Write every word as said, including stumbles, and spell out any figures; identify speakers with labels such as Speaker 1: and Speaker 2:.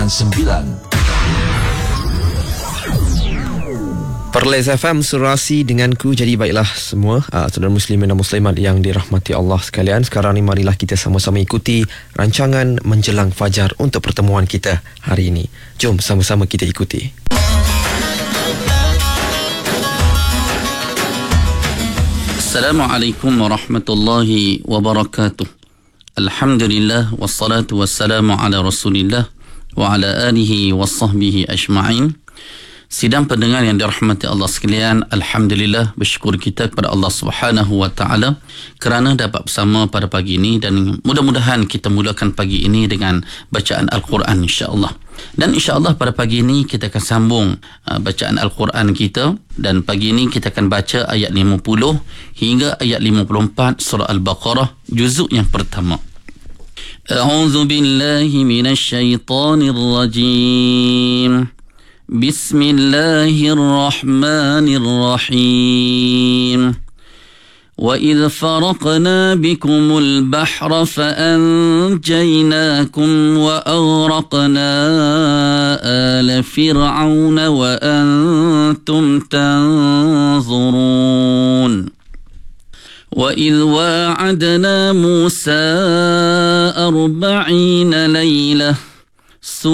Speaker 1: sembilan.
Speaker 2: Perlis F M Surasi denganku. Jadi baiklah semua uh, saudara muslimin dan muslimat yang dirahmati Allah sekalian, sekarang ni marilah kita sama-sama ikuti rancangan Menjelang Fajar untuk pertemuan kita hari ini. Jom sama-sama kita ikuti.
Speaker 3: Assalamualaikum warahmatullahi wabarakatuh. Alhamdulillah wassalatu wassalamu ala Rasulillah wa ala alihi wassahbihi ajma'in. Sidang pendengar yang dirahmati Allah sekalian, alhamdulillah, bersyukur kita kepada Allah Subhanahu wa taala kerana dapat bersama pada pagi ini, dan mudah-mudahan kita mulakan pagi ini dengan bacaan Al-Quran insya-Allah. Dan insya-Allah pada pagi ini kita akan sambung uh, bacaan Al-Quran kita, dan pagi ini kita akan baca ayat lima puluh hingga ayat lima puluh empat surah Al-Baqarah juzuk yang pertama. A'udzu billahi minasy syaithanir rajim. بسم الله الرحمن الرحيم وإذ فرقنا بكم البحر فأنجيناكم وأغرقنا آل فرعون وأنتم تنظرون وإذ واعدنا موسى أربعين ليلة